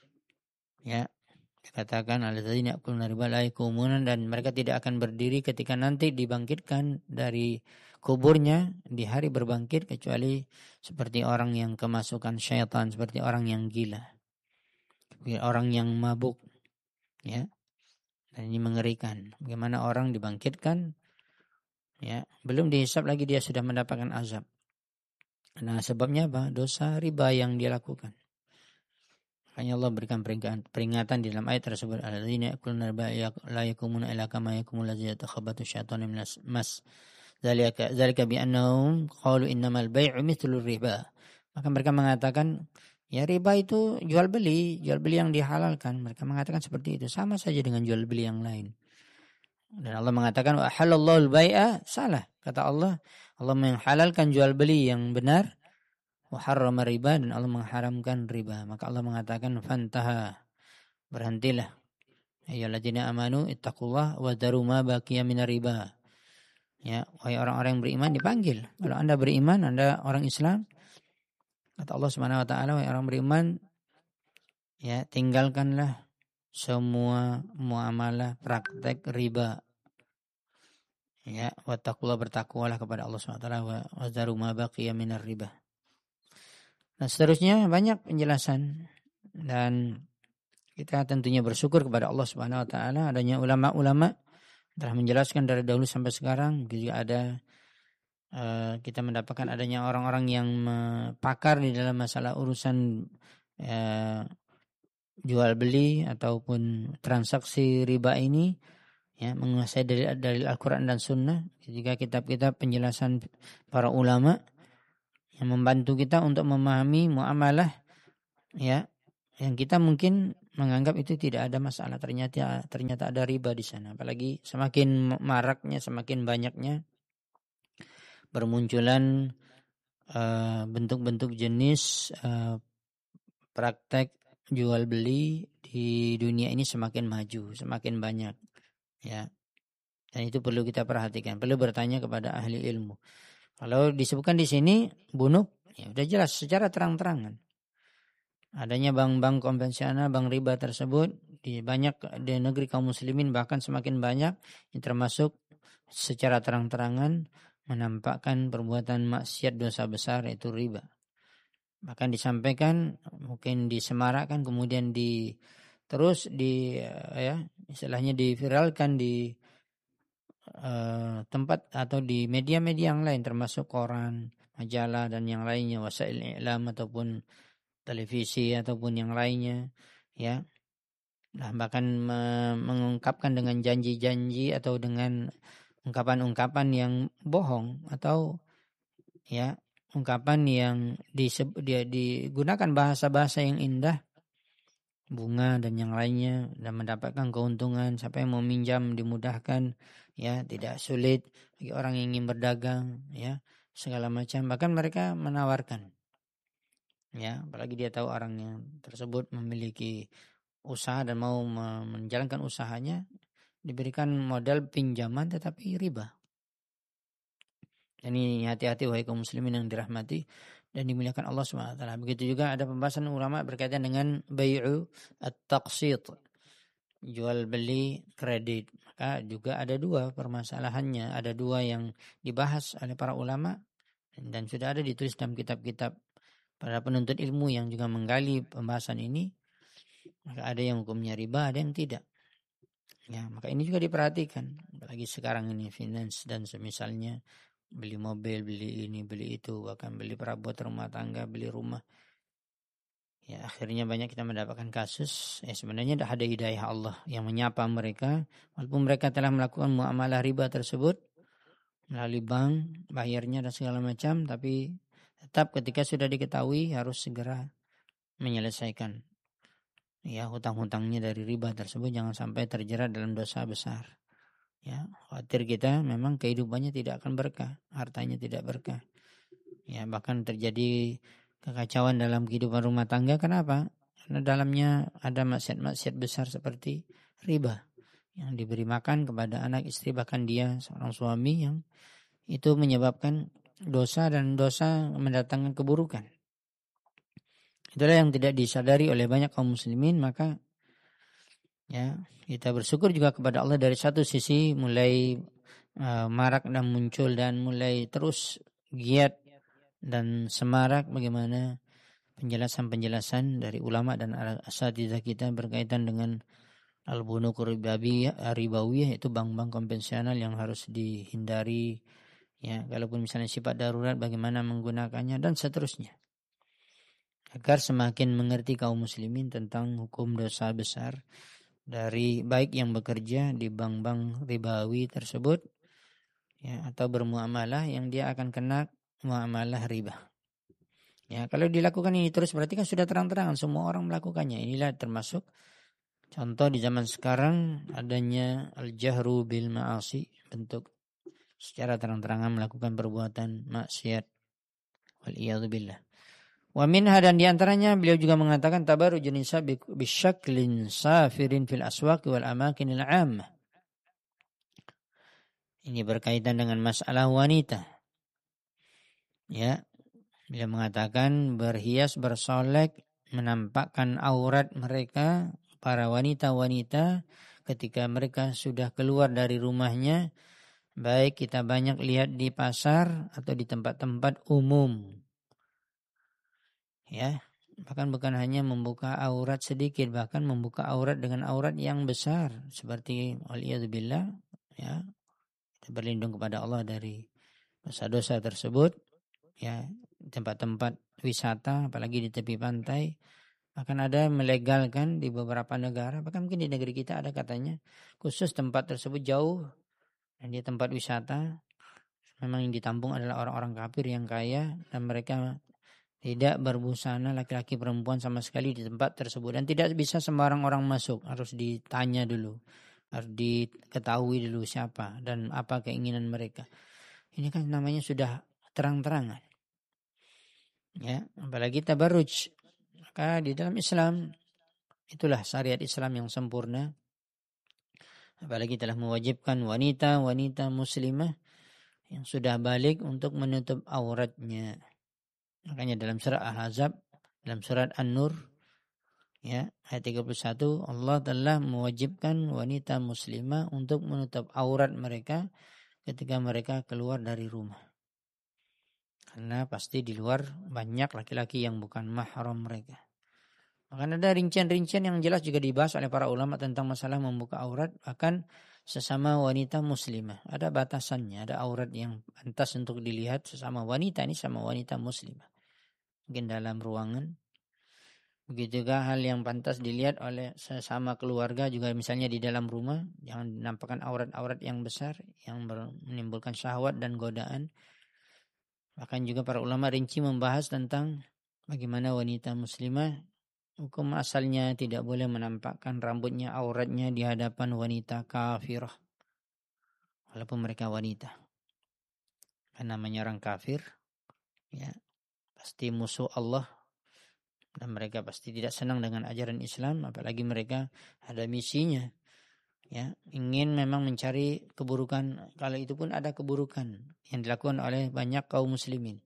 dikatakan alladzina ya'kuluna riba la yakumuna, dan mereka tidak akan berdiri ketika nanti dibangkitkan dari kuburnya di hari berbangkit kecuali seperti orang yang kemasukan syaitan, seperti orang yang gila, seperti orang yang mabuk, Dan ini mengerikan. Bagaimana orang dibangkitkan, belum dihisab lagi dia sudah mendapatkan azab. Nah, sebabnya apa? Dosa riba yang dia lakukan. Makanya Allah berikan peringatan di dalam ayat tersebut. Alladzina ya'kuluna riba la yakumuna illa kama yakumul ladzi yatakhabbathu syaitanu minas mas. Zalika bi annahum qalu innamal bai'u mithlur riba. Maka mereka mengatakan, riba itu jual beli yang dihalalkan. Mereka mengatakan seperti itu, sama saja dengan jual beli yang lain. Dan Allah mengatakan wa halallahu al-bai'a, salah. Kata Allah menghalalkan jual beli yang benar, wa harrama riba, dan Allah mengharamkan riba. Maka Allah mengatakan fantaha, berhentilah. Ayyuhalladzina amanu ittaqullaha wa dharu ma baqiya minar riba. Wahai orang-orang yang beriman, dipanggil. Kalau Anda beriman, Anda orang Islam, kata Allah Subhanahu wa taala, wahai orang beriman, tinggalkanlah semua muamalah praktek riba. Wattaqullah, bertakwalah kepada Allah Subhanahu wa taala, wa dharu ma baqiya minar riba. Nah, seterusnya banyak penjelasan, dan kita tentunya bersyukur kepada Allah Subhanahu wa taala adanya ulama-ulama telah menjelaskan dari dahulu sampai sekarang. Juga ada kita mendapatkan adanya orang-orang yang pakar di dalam masalah urusan jual beli ataupun transaksi riba ini, menguasai dalil Al-Quran dan Sunnah. Juga kitab-kitab penjelasan para ulama yang membantu kita untuk memahami muamalah, yang kita mungkin menganggap itu tidak ada masalah, ternyata ada riba di sana. Apalagi semakin maraknya, semakin banyaknya bermunculan bentuk-bentuk jenis praktek jual beli di dunia ini semakin maju, semakin banyak, Dan itu perlu kita perhatikan, perlu bertanya kepada ahli ilmu. Kalau disebutkan di sini bunuk, sudah jelas secara terang-terangan. Adanya bank-bank konvensional, bank riba tersebut di negeri kaum muslimin, bahkan semakin banyak, ini termasuk secara terang-terangan menampakkan perbuatan maksiat dosa besar yaitu riba. Bahkan disampaikan, mungkin disemarakkan, kemudian istilahnya diviralkan di tempat atau di media-media yang lain, termasuk koran, majalah dan yang lainnya, wasail i'lam ataupun televisi ataupun yang lainnya, ya. Nah, bahkan mengungkapkan dengan janji-janji atau dengan ungkapan-ungkapan yang bohong atau ya ungkapan yang digunakan bahasa-bahasa yang indah, bunga dan yang lainnya, dan mendapatkan keuntungan. Siapa yang mau minjam dimudahkan, ya, tidak sulit bagi orang yang ingin berdagang, ya, segala macam. Bahkan mereka menawarkan, ya, apalagi dia tahu orangnya tersebut memiliki usaha dan mau menjalankan usahanya, diberikan modal pinjaman tetapi riba. Ini hati-hati wahai kaum muslimin yang dirahmati dan dimuliakan Allah SWT. Begitu juga ada pembahasan ulama berkaitan dengan bai'u at-taqsit, jual beli kredit. Maka juga ada dua permasalahannya, ada dua yang dibahas oleh para ulama dan sudah ada ditulis dalam kitab-kitab para penuntut ilmu yang juga menggali pembahasan ini. Maka ada yang hukumnya riba, ada yang tidak. Ya, maka ini juga diperhatikan. Apalagi sekarang ini finance dan semisalnya, beli mobil, beli ini, beli itu, bahkan beli perabot rumah tangga, beli rumah. Ya, akhirnya banyak kita mendapatkan kasus. Sebenarnya ada hidayah Allah yang menyapa mereka, walaupun mereka telah melakukan muamalah riba tersebut melalui bank, bayarnya dan segala macam, tapi tetap ketika sudah diketahui harus segera menyelesaikan, ya, hutang-hutangnya dari riba tersebut, jangan sampai terjerat dalam dosa besar. Ya, khawatir kita memang kehidupannya tidak akan berkah, hartanya tidak berkah. Ya, bahkan terjadi kekacauan dalam kehidupan rumah tangga. Kenapa? Karena dalamnya ada maksiat-maksiat besar seperti riba yang diberi makan kepada anak istri, bahkan dia seorang suami, yang itu menyebabkan dosa dan dosa mendatangkan keburukan. Itulah yang tidak disadari oleh banyak kaum muslimin. Maka ya, kita bersyukur juga kepada Allah, dari satu sisi mulai marak dan muncul dan mulai terus giat dan semarak bagaimana penjelasan-penjelasan dari ulama dan asatidzah kita berkaitan dengan al-bunuk ribawiyah, itu bank-bank konvensional yang harus dihindari, ya, kalaupun misalnya sifat darurat bagaimana menggunakannya dan seterusnya, agar semakin mengerti kaum muslimin tentang hukum dosa besar dari baik yang bekerja di bank-bank ribawi tersebut, ya, atau bermuamalah yang dia akan kena muamalah riba. Ya, kalau dilakukan ini terus berarti kan sudah terang-terangan semua orang melakukannya. Inilah termasuk contoh di zaman sekarang adanya al-jahru bil ma'asi, bentuk secara terang-terangan melakukan perbuatan maksiat, wal iyadzu billah. Wa minha, dan diantaranya beliau juga mengatakan tabarrujun nisa bisyaklin safirin fil aswaq wal amakinil 'ammah. Ini berkaitan dengan masalah wanita. Ya, beliau mengatakan berhias bersolek menampakkan aurat mereka, para wanita-wanita, ketika mereka sudah keluar dari rumahnya, baik kita banyak lihat di pasar atau di tempat-tempat umum. Ya, bahkan bukan hanya membuka aurat sedikit, bahkan membuka aurat dengan aurat yang besar, seperti waliyadzubillah, ya, kita berlindung kepada Allah dari dosa-dosa tersebut. Ya, tempat-tempat wisata, apalagi di tepi pantai, bahkan ada melegalkan di beberapa negara, bahkan mungkin di negeri kita ada katanya khusus tempat tersebut jauh dan di tempat wisata memang yang ditampung adalah orang-orang kafir yang kaya, dan mereka tidak berbusana laki-laki perempuan sama sekali di tempat tersebut, dan tidak bisa sembarang orang masuk, harus ditanya dulu, harus diketahui dulu siapa dan apa keinginan mereka. Ini kan namanya sudah terang-terangan. Ya, apalagi tabarruj. Maka di dalam Islam itulah syariat Islam yang sempurna. Apalagi telah mewajibkan wanita-wanita muslimah yang sudah balik untuk menutup auratnya. Makanya dalam surah Al-Ahzab, dalam surat An-Nur, Ya, ayat 31 Allah telah mewajibkan wanita muslimah untuk menutup aurat mereka ketika mereka keluar dari rumah. Karena pasti di luar banyak laki-laki yang bukan mahram mereka. Maka ada rincian-rincian yang jelas juga dibahas oleh para ulama tentang masalah membuka aurat. Bahkan sesama wanita muslimah. Ada batasannya, ada aurat yang pantas untuk dilihat sesama wanita ini sama wanita muslimah. Mungkin dalam ruangan. Begitu juga hal yang pantas dilihat oleh sesama keluarga juga misalnya di dalam rumah. Jangan menampakkan aurat-aurat yang besar yang menimbulkan syahwat dan godaan. Bahkan juga para ulama rinci membahas tentang bagaimana wanita muslimah hukum asalnya tidak boleh menampakkan rambutnya, auratnya di hadapan wanita kafirah. Walaupun mereka wanita. Karena namanya orang kafir, ya pasti musuh Allah. Dan mereka pasti tidak senang dengan ajaran Islam. Apalagi mereka ada misinya. Ya, ingin memang mencari keburukan. Kalau itu pun ada keburukan yang dilakukan oleh banyak kaum muslimin.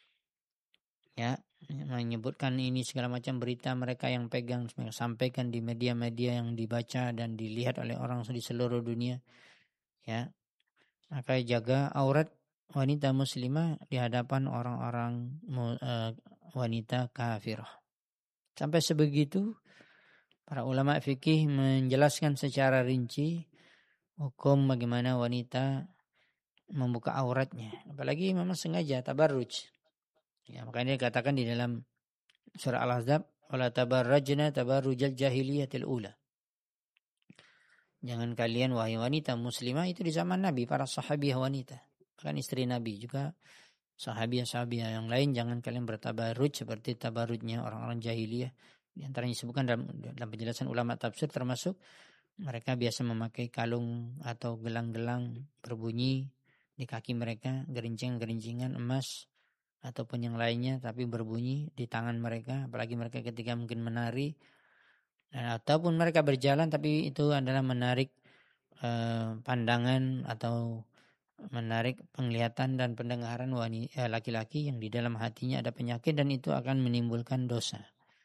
Ya, menyebutkan ini segala macam berita mereka yang pegang, sampaikan di media-media yang dibaca dan dilihat oleh orang di seluruh dunia. Ya, maka jaga aurat wanita muslimah di hadapan orang-orang wanita kafirah. Sampai sebegitu para ulama fikih menjelaskan secara rinci hukum bagaimana wanita membuka auratnya. Apalagi memang sengaja tabarruj. Ya, makanya dikatakan di dalam surah Al-Ahzab, wala tabarrajna tabarrujal jahiliyatil ula. Jangan kalian wahai wanita muslimah itu di zaman Nabi, para sahabiah wanita, bahkan istri Nabi juga sahabiah-sahabiah yang lain jangan kalian bertabarruj seperti tabarrujnya orang-orang jahiliyah. Di antaranya disebutkan dalam penjelasan ulama tafsir termasuk mereka biasa memakai kalung atau gelang-gelang berbunyi di kaki mereka, gerincing-gerincingan emas ataupun yang lainnya tapi berbunyi di tangan mereka, apalagi mereka ketika mungkin menari ataupun mereka berjalan tapi itu adalah menarik pandangan atau menarik penglihatan dan pendengaran wanita laki-laki yang di dalam hatinya ada penyakit dan itu akan menimbulkan dosa.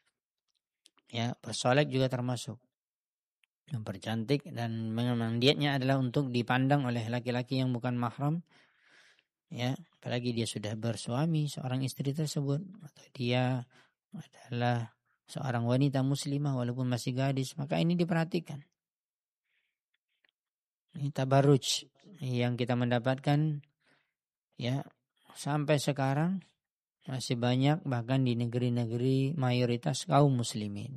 Ya, bersolek juga termasuk mempercantik dan memang niatnya adalah untuk dipandang oleh laki-laki yang bukan mahram. Ya, apalagi dia sudah bersuami seorang istri tersebut atau dia adalah seorang wanita muslimah walaupun masih gadis, maka ini diperhatikan. Ini tabarruj yang kita mendapatkan ya sampai sekarang masih banyak bahkan di negeri-negeri mayoritas kaum muslimin.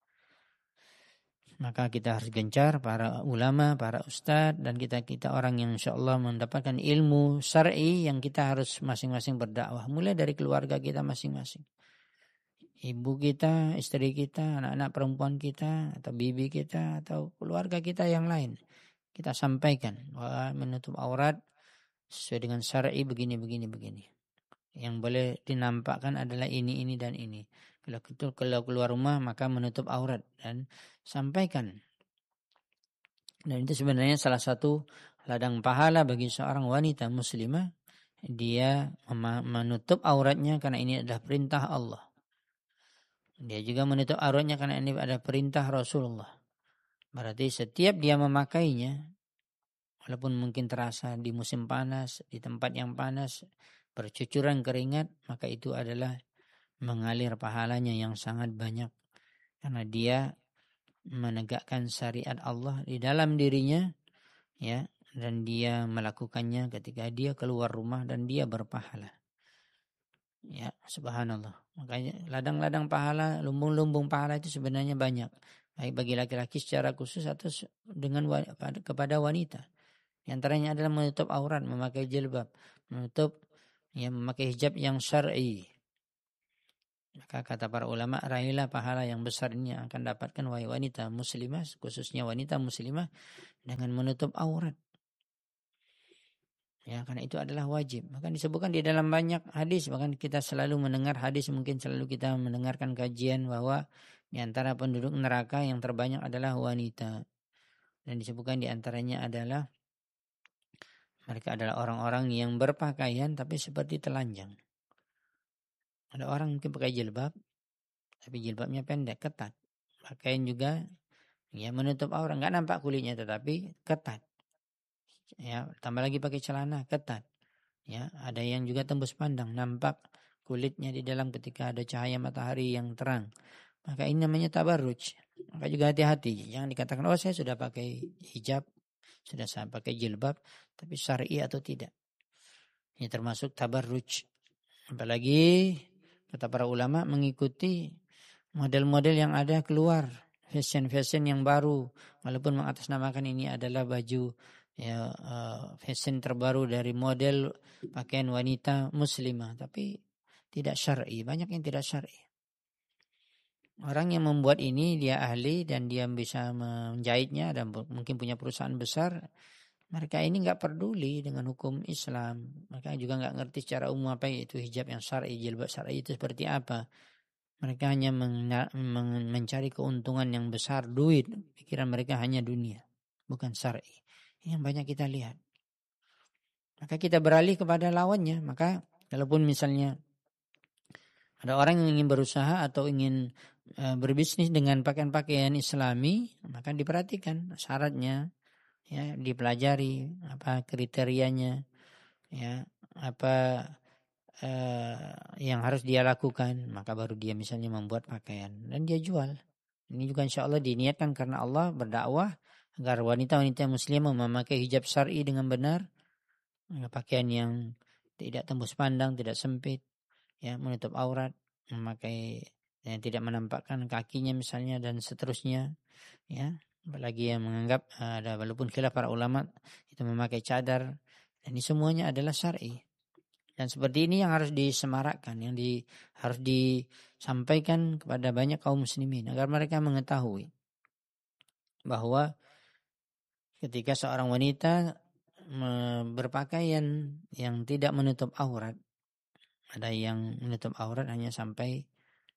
Maka kita harus gencar para ulama, para ustadz dan kita orang yang insyaallah mendapatkan ilmu syar'i yang kita harus masing-masing berdakwah mulai dari keluarga kita masing-masing. Ibu kita, istri kita, anak-anak perempuan kita atau bibi kita atau keluarga kita yang lain. Kita sampaikan bahwa menutup aurat sesuai dengan syar'i begini. Yang boleh dinampakkan adalah ini dan ini. Kalau keluar rumah maka menutup aurat dan sampaikan. Dan itu sebenarnya salah satu ladang pahala bagi seorang wanita muslimah. Dia menutup auratnya karena ini adalah perintah Allah. Dia juga menutup auratnya karena ini adalah perintah Rasulullah. Berarti setiap dia memakainya, walaupun mungkin terasa di musim panas, di tempat yang panas, bercucuran keringat, maka itu adalah mengalir pahalanya yang sangat banyak. Karena dia menegakkan syariat Allah di dalam dirinya, ya, dan dia melakukannya ketika dia keluar rumah dan dia berpahala. Ya, subhanallah. Makanya ladang-ladang pahala, lumbung-lumbung pahala itu sebenarnya banyak. Baik bagi laki-laki secara khusus atau dengan kepada wanita. Di antaranya adalah menutup aurat, memakai jilbab, memakai hijab yang syar'i. Maka kata para ulama, raihlah pahala yang besar ini yang akan dapatkan wahai wanita muslimah, khususnya wanita muslimah dengan menutup aurat. Ya, karena itu adalah wajib. Maka disebutkan di dalam banyak hadis, bahkan kita selalu mendengar hadis, mungkin selalu kita mendengarkan kajian bahwa di antara penduduk neraka yang terbanyak adalah wanita. Dan disebutkan di antaranya adalah mereka adalah orang-orang yang berpakaian tapi seperti telanjang. Ada orang mungkin pakai jilbab, tapi jilbabnya pendek, ketat. pakaian juga ya menutup aurat, nggak nampak kulitnya tetapi ketat. Ya, tambah lagi pakai celana ketat. Ya, ada yang juga tembus pandang, nampak kulitnya di dalam ketika ada cahaya matahari yang terang. Maka ini namanya tabarruj. Maka juga hati-hati, jangan dikatakan oh saya sudah pakai hijab, sudah saya pakai jilbab, tapi syar'i atau tidak. Ini termasuk tabarruj. Apalagi kata para ulama mengikuti model-model yang ada keluar, fashion-fashion yang baru, walaupun mengatasnamakan ini adalah baju ya fashion terbaru dari model pakaian wanita muslimah, tapi tidak syar'i, banyak yang tidak syar'i. Orang yang membuat ini dia ahli dan dia bisa menjahitnya dan mungkin punya perusahaan besar. Mereka ini nggak peduli dengan hukum Islam. Mereka juga nggak ngerti secara umum apa itu hijab yang syar'i, jilbab syar'i itu seperti apa. Mereka hanya mencari keuntungan yang besar, duit. Pikiran mereka hanya dunia, bukan syar'i. Ini yang banyak kita lihat. Maka kita beralih kepada lawannya. Maka kalaupun misalnya ada orang yang ingin berusaha atau ingin berbisnis dengan pakaian-pakaian Islami, maka diperhatikan syaratnya. Ya, dipelajari apa kriterianya, ya apa yang harus dia lakukan, maka baru dia misalnya membuat pakaian dan dia jual. Ini juga insya Allah diniatkan karena Allah berdakwah agar wanita-wanita muslimah memakai hijab syar'i dengan benar, pakaian yang tidak tembus pandang, tidak sempit, ya menutup aurat, memakai yang tidak menampakkan kakinya misalnya dan seterusnya, ya. Apalagi yang menganggap ada walaupun khilaf para ulama itu memakai cadar, dan ini semuanya adalah syar'i. Dan seperti ini yang harus disemarakkan, yang harus disampaikan kepada banyak kaum muslimin agar mereka mengetahui bahwa ketika seorang wanita berpakaian yang tidak menutup aurat, ada yang menutup aurat hanya sampai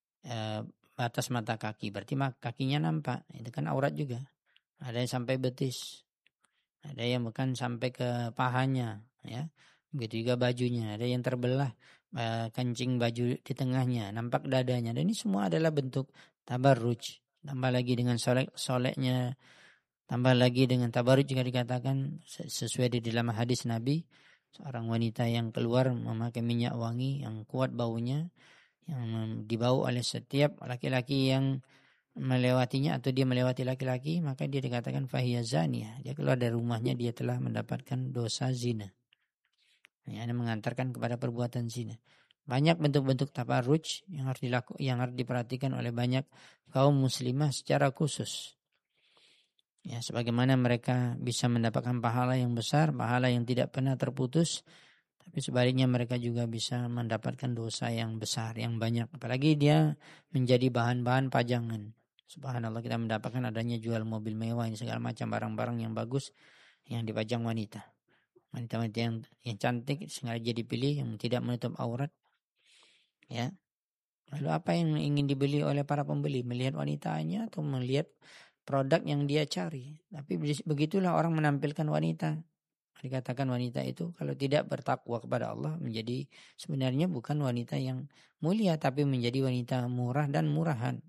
batas mata kaki, berarti kakinya nampak, itu kan aurat juga. Ada yang sampai betis, ada yang bukan sampai ke pahanya, ya. Begitu juga bajunya, ada yang terbelah kancing baju di tengahnya, nampak dadanya. Dan ini semua adalah bentuk tabarruj. Tambah lagi dengan soleknya, tambah lagi dengan tabarruj juga dikatakan sesuai di dalam hadis Nabi, seorang wanita yang keluar memakai minyak wangi yang kuat baunya, yang dibau oleh setiap laki-laki yang melewatinya atau dia melewati laki-laki, maka dia dikatakan fahiya zaniyah. Dia keluar dari rumahnya, dia telah mendapatkan dosa zina. Yang mengantarkan kepada perbuatan zina. Banyak bentuk-bentuk tabarruj yang harus diperhatikan oleh banyak kaum muslimah secara khusus. Ya, sebagaimana mereka bisa mendapatkan pahala yang besar, pahala yang tidak pernah terputus, tapi sebaliknya mereka juga bisa mendapatkan dosa yang besar, yang banyak. Apalagi dia menjadi bahan-bahan pajangan. Subhanallah, kita mendapatkan adanya jual mobil mewah, ini segala macam barang-barang yang bagus yang dipajang wanita. Wanita-wanita yang cantik sengaja dipilih, yang tidak menutup aurat. Ya. Lalu apa yang ingin dibeli oleh para pembeli? Melihat wanitanya atau melihat produk yang dia cari? Tapi begitulah orang menampilkan wanita. Dikatakan wanita itu kalau tidak bertakwa kepada Allah menjadi sebenarnya bukan wanita yang mulia, tapi menjadi wanita murah dan murahan.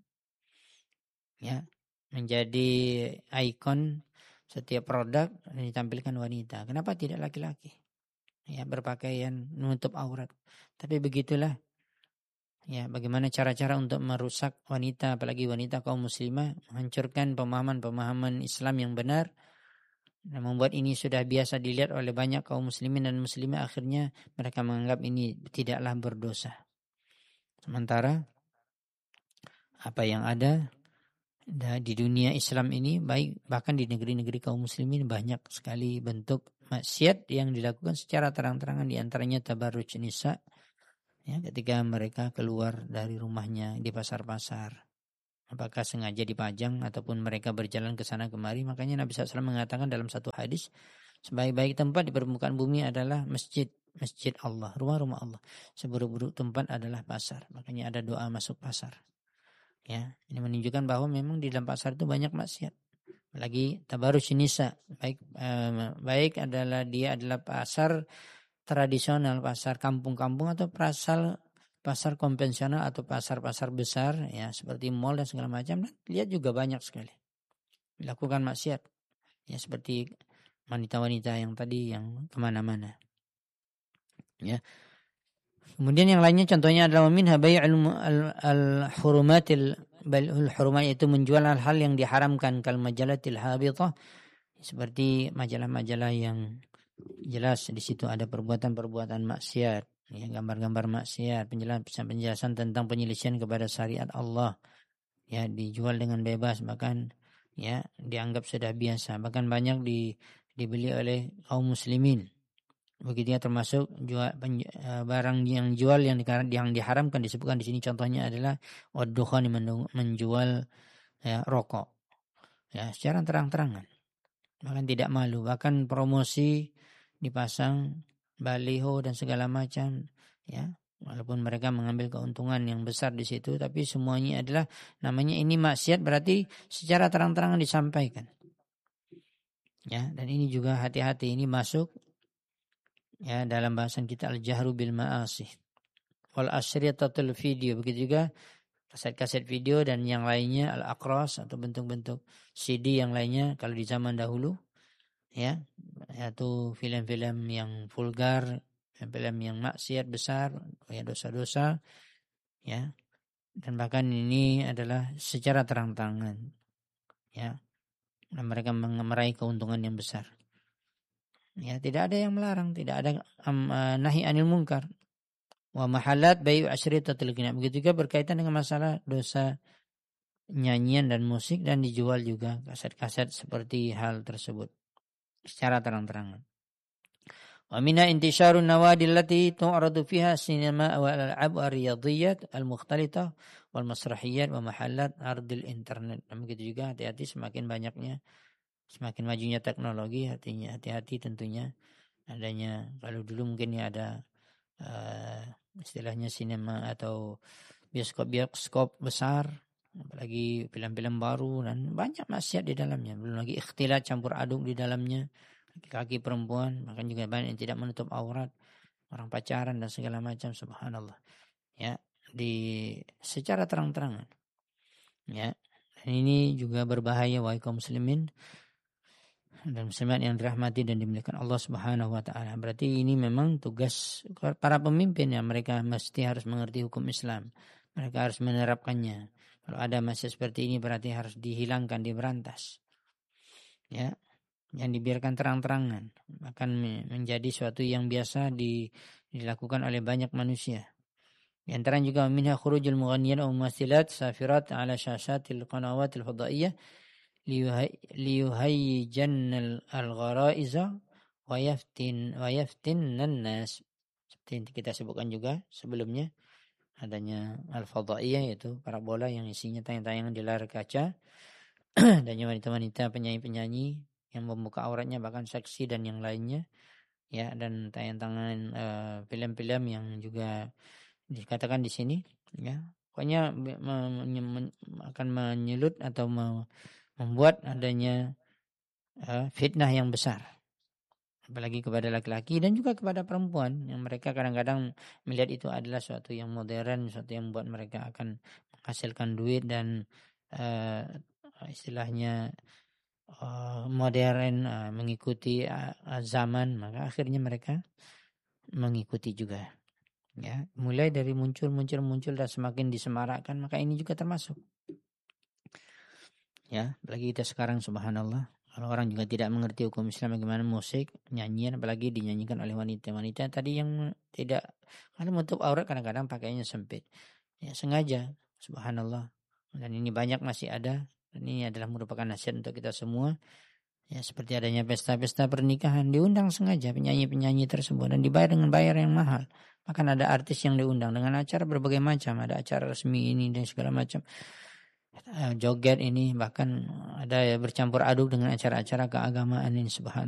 Ya, menjadi ikon setiap produk yang ditampilkan wanita. Kenapa tidak laki-laki? Ya, berpakaian menutup aurat. Tapi begitulah. Ya, bagaimana cara-cara untuk merusak wanita, apalagi wanita kaum muslimah, menghancurkan pemahaman-pemahaman Islam yang benar, dan membuat ini sudah biasa dilihat oleh banyak kaum muslimin dan muslimah, akhirnya mereka menganggap ini tidaklah berdosa. Sementara apa yang ada di dunia Islam ini, baik bahkan di negeri-negeri kaum muslimin, banyak sekali bentuk maksiat yang dilakukan secara terang-terangan, di antaranya tabarruj nisa, ya, ketika mereka keluar dari rumahnya di pasar-pasar, apakah sengaja dipajang ataupun mereka berjalan ke sana kemari. Makanya Nabi SAW mengatakan dalam satu hadis, sebaik-baik tempat di permukaan bumi adalah masjid Allah, rumah-rumah Allah. Seburuk-buruk tempat adalah pasar. Makanya ada doa masuk pasar. Ya, ini menunjukkan bahwa memang di dalam pasar itu banyak maksiat. Lagi tabarruj nisa, baik adalah dia adalah pasar tradisional, pasar kampung-kampung atau pasar konvensional atau pasar-pasar besar ya seperti mall dan segala macam, lihat juga banyak sekali dilakukan maksiat ya seperti wanita-wanita yang tadi yang kemana-mana ya. Kemudian yang lainnya contohnya adalah minha bai'ul al-hurumatil hurumat, itu menjual hal-hal yang diharamkan, kal majalatil habithah, seperti majalah-majalah yang jelas di situ ada perbuatan-perbuatan maksiat ya, gambar-gambar maksiat, penjelasan tentang penyelisihan kepada syariat Allah ya, dijual dengan bebas, bahkan ya dianggap sudah biasa, bahkan banyak dibeli oleh kaum muslimin. Begitu ya, termasuk barang yang diharamkan disebutkan di sini, contohnya adalah waddukhani, menjual ya, rokok ya secara terang-terangan, bahkan tidak malu, bahkan promosi dipasang baliho dan segala macam ya, walaupun mereka mengambil keuntungan yang besar di situ, tapi semuanya adalah namanya ini maksiat, berarti secara terang-terangan disampaikan ya. Dan ini juga hati-hati, ini masuk ya dalam bahasan kita al-jahru bil ma'asih wal asyritatul video, begitu juga kaset-kaset video dan yang lainnya, al-aqras atau bentuk-bentuk CD yang lainnya kalau di zaman dahulu ya, yaitu film-film yang vulgar, film yang maksiat besar ya, dosa-dosa ya, dan bahkan ini adalah secara terang-terangan ya, dan mereka meraih keuntungan yang besar ya. Tidak ada yang melarang, tidak ada nahi anil munkar. Wa mahallat bai'u asyritatil ghina, begitu juga berkaitan dengan masalah dosa nyanyian dan musik, dan dijual juga kaset-kaset seperti hal tersebut secara terang-terangan. Wa minha intisharun nawadi allati tu'radu fiha sinema wal al'ab ar-riyadiyat al-mukhtalitah wal masrahiyat wa mahallat ardil internet. Dan begitu juga hati-hati, semakin majunya teknologi, hati-hati tentunya adanya, kalau dulu mungkin ya ada istilahnya sinema atau bioskop besar, apalagi film-film baru, dan banyak maksiat di dalamnya, belum lagi ikhtilat, campur aduk di dalamnya, laki-laki perempuan, bahkan juga banyak yang tidak menutup aurat, orang pacaran dan segala macam, subhanallah ya, secara terang-terangan ya. Dan ini juga berbahaya wahai kaum muslimin dan muslimat yang dirahmati dan dimuliakan Allah Subhanahu wa taala. Berarti ini memang tugas para pemimpin ya, mereka mesti harus mengerti hukum Islam. Mereka harus menerapkannya. Kalau ada masalah seperti ini berarti harus dihilangkan, diberantas. Ya. Yang dibiarkan terang-terangan, akan menjadi suatu yang biasa dilakukan oleh banyak manusia. Di antara juga minha khurujul mughanniyan aw mumatsilat safirat ala syashatil qanawatil fadaiyah liyuhayyijan al-gharaiza wa yaftinnan nas. Seperti yang kita sebutkan juga sebelumnya, adanya al-fadaiyah, yaitu parabola yang isinya tayang-tayangan di layar kaca dan wanita-wanita penyanyi-penyanyi yang membuka auratnya, bahkan seksi dan yang lainnya ya, dan tayangan film-film yang juga dikatakan di sini ya, pokoknya akan menyulut atau membuat adanya fitnah yang besar, apalagi kepada laki-laki dan juga kepada perempuan, yang mereka kadang-kadang melihat itu adalah suatu yang modern, suatu yang membuat mereka akan menghasilkan duit dan istilahnya modern, mengikuti zaman, maka akhirnya mereka mengikuti juga ya, mulai dari muncul dan semakin disemarakkan, maka ini juga termasuk ya. Apalagi kita sekarang subhanallah, kalau orang juga tidak mengerti hukum Islam, bagaimana musik, nyanyian, apalagi dinyanyikan oleh wanita tadi yang tidak, kalau menutup aurat kadang-kadang pakainya sempit ya, sengaja, subhanallah. Dan ini banyak masih ada. Ini adalah merupakan nasihat untuk kita semua ya, seperti adanya pesta-pesta pernikahan, diundang sengaja penyanyi-penyanyi tersebut dan dibayar dengan bayar yang mahal. Bahkan ada artis yang diundang dengan acara berbagai macam, ada acara resmi ini dan segala macam, joget ini, bahkan ada bercampur aduk dengan acara-acara keagamaan ini, subhanallah.